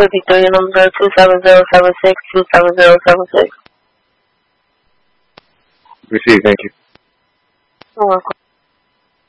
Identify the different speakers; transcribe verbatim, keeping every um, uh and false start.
Speaker 1: fifty-three, number two seven zero seven six, two seven zero seven six.
Speaker 2: Received, thank you.
Speaker 1: You're welcome.